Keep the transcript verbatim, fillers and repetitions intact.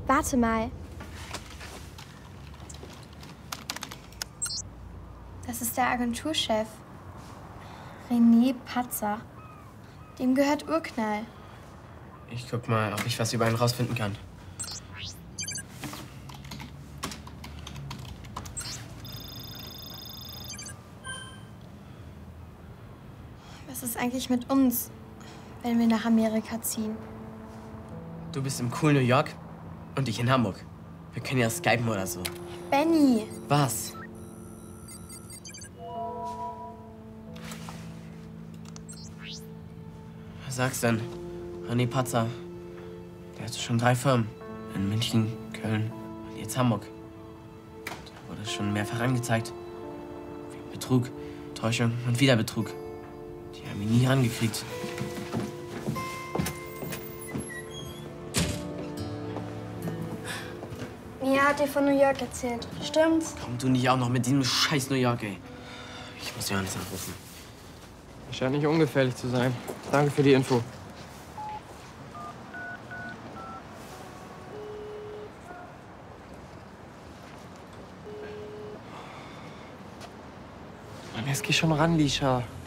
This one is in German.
Warte mal. Das ist der Agenturchef. René Patzer. Dem gehört Urknall. Ich guck mal, ob ich was über ihn rausfinden kann. Was ist eigentlich mit uns, wenn wir nach Amerika ziehen? Du bist im cool New York und ich in Hamburg. Wir können ja skypen oder so. Benny! Was? Was sagst denn? René Patzer. Der hat schon drei Firmen. In München, Köln und jetzt Hamburg. Da wurde schon mehrfach angezeigt. Wegen Betrug, Täuschung und wieder Betrug. Die haben ihn nie rangekriegt. Mia hat dir von New York erzählt. Stimmt's? Komm du nicht auch noch mit diesem scheiß New York, ey. Ich muss Johannes anrufen. Er scheint nicht ungefährlich zu sein. Danke für die Info. Mann, jetzt geh schon ran, Lisha.